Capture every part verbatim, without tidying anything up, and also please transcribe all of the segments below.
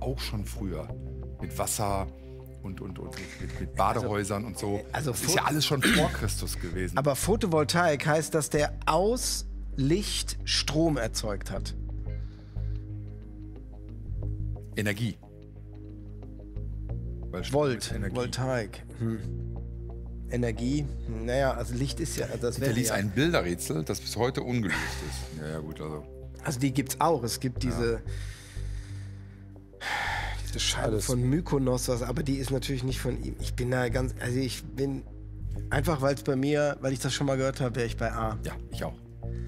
auch schon früher. Mit Wasser und, und, und mit, mit Badehäusern also, und so. Also das ist ja alles schon vor Christus gewesen. Aber Photovoltaik heißt, dass der aus Licht Strom erzeugt hat. Energie. Volt, Energie. Voltaik. Hm. Energie, naja, also Licht ist ja... Das Der ließ ja ein Bilderrätsel, das bis heute ungelöst ist. Ja, ja gut, also... Also die gibt's auch. Es gibt diese... Ja. Diese Scheibe Alles. von Mykonos, aber die ist natürlich nicht von ihm. Ich bin da ganz... Also ich bin... Einfach weil es bei mir, weil ich das schon mal gehört habe, wäre ich bei A. Ja, ich auch.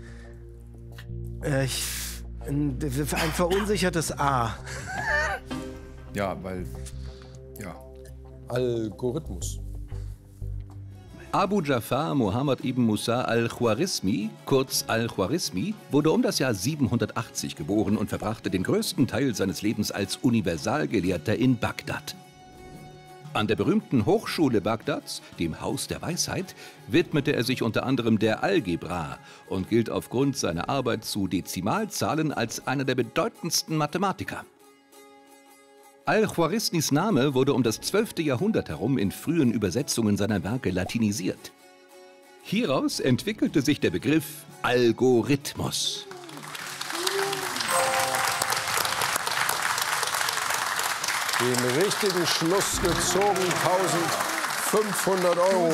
Äh, ich, ein, ein verunsichertes A. Ja, weil... Ja. Algorithmus. Abu Ja'far Muhammad ibn Musa al-Khwarizmi, kurz al-Khwarizmi, wurde um das Jahr siebenhundertachtzig geboren und verbrachte den größten Teil seines Lebens als Universalgelehrter in Bagdad. An der berühmten Hochschule Bagdads, dem Haus der Weisheit, widmete er sich unter anderem der Algebra und gilt aufgrund seiner Arbeit zu Dezimalzahlen als einer der bedeutendsten Mathematiker. Al-Khwarizmis Name wurde um das zwölfte Jahrhundert herum in frühen Übersetzungen seiner Werke latinisiert. Hieraus entwickelte sich der Begriff Algorithmus. Den richtigen Schluss gezogen, eintausendfünfhundert Euro.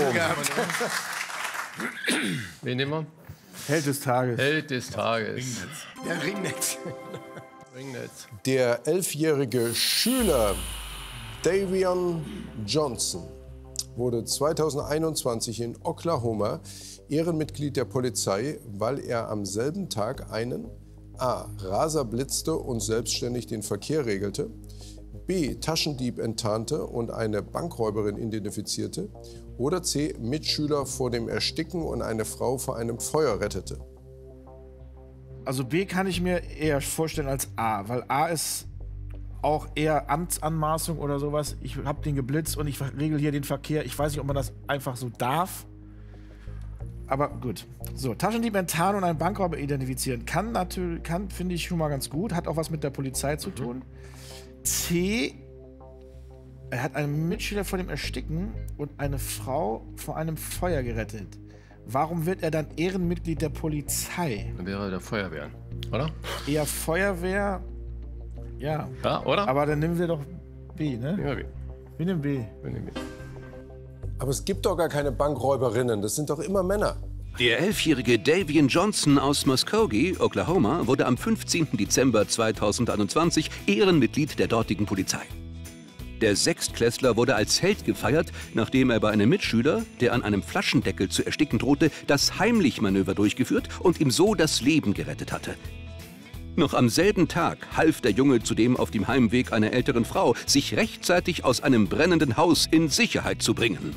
Wen nehmen wir? Held des Tages. Held des Tages. Der Ringnetz. Ringnetz. Der elfjährige Schüler Davion Johnson wurde zweitausendeinundzwanzig in Oklahoma Ehrenmitglied der Polizei, weil er am selben Tag einen A. Raser blitzte und selbstständig den Verkehr regelte, B. Taschendieb enttarnte und eine Bankräuberin identifizierte oder C. Mitschüler vor dem Ersticken und eine Frau vor einem Feuer rettete. Also B kann ich mir eher vorstellen als A, weil A ist auch eher Amtsanmaßung oder sowas. Ich habe den geblitzt und ich regel hier den Verkehr. Ich weiß nicht, ob man das einfach so darf. Aber gut. So, Taschendieb enttarnen und einen Bankräuber identifizieren. Kann natürlich, kann, finde ich schon mal ganz gut. Hat auch was mit der Polizei zu tun. C. Er hat einen Mitschüler vor dem Ersticken und eine Frau vor einem Feuer gerettet. Warum wird er dann Ehrenmitglied der Polizei? Dann wäre er der Feuerwehr, oder? Eher Feuerwehr, ja. Ja, oder? Aber dann nehmen wir doch B, ne? Ja, B. Wir nehmen B. Wir nehmen B. Aber es gibt doch gar keine Bankräuberinnen, das sind doch immer Männer. Der elfjährige Davion Johnson aus Muskogee, Oklahoma, wurde am fünfzehnten Dezember zweitausendeinundzwanzig Ehrenmitglied der dortigen Polizei. Der Sechstklässler wurde als Held gefeiert, nachdem er bei einem Mitschüler, der an einem Flaschendeckel zu ersticken drohte, das Heimlich-Manöver durchgeführt und ihm so das Leben gerettet hatte. Noch am selben Tag half der Junge zudem auf dem Heimweg einer älteren Frau, sich rechtzeitig aus einem brennenden Haus in Sicherheit zu bringen.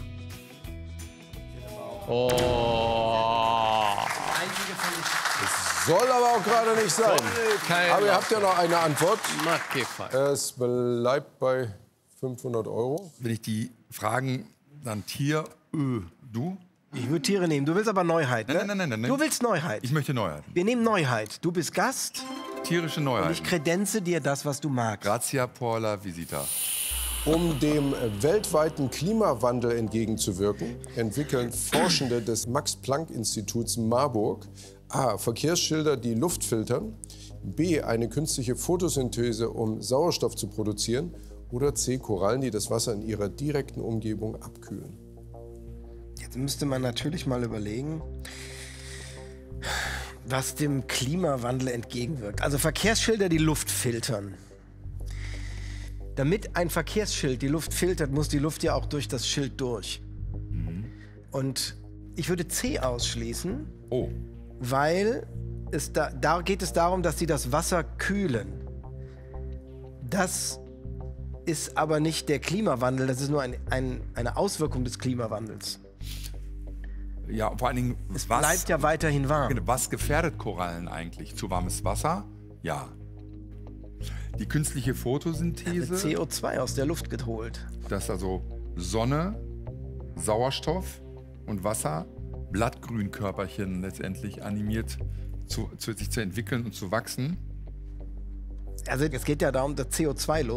Oh. Das soll aber auch gerade nicht sein. Aber ihr habt ja noch eine Antwort. Es bleibt bei fünfhundert Euro. Wenn ich die Fragen dann Tier, Ö, du? Ich würde Tiere nehmen. Du willst aber Neuheit, ne? Nein, nein, nein, nein, nein. Du willst Neuheit. Ich möchte Neuheit. Wir nehmen Neuheit. Du bist Gast. Tierische Neuheit. Und ich kredenze dir das, was du magst. Grazia por la visita. Um dem weltweiten Klimawandel entgegenzuwirken, entwickeln Forschende des Max-Planck-Instituts Marburg A. Verkehrsschilder, die Luft filtern, B. eine künstliche Photosynthese, um Sauerstoff zu produzieren, oder C. Korallen, die das Wasser in ihrer direkten Umgebung abkühlen. Jetzt müsste man natürlich mal überlegen, was dem Klimawandel entgegenwirkt. Also Verkehrsschilder, die Luft filtern. Damit ein Verkehrsschild die Luft filtert, muss die Luft ja auch durch das Schild durch. Mhm. Und ich würde C ausschließen, oh. weil es da, da geht es darum, dass sie das Wasser kühlen. Das ist aber nicht der Klimawandel, das ist nur ein, ein, eine Auswirkung des Klimawandels. Ja, vor allen Dingen, es was, bleibt ja weiterhin warm. Was gefährdet Korallen eigentlich? Zu warmes Wasser? Ja. Die künstliche Photosynthese. Ja, C O zwei aus der Luft geholt. Dass also Sonne, Sauerstoff und Wasser Blattgrünkörperchen letztendlich animiert, zu, zu, sich zu entwickeln und zu wachsen. Also es geht ja darum, dass C O zwei los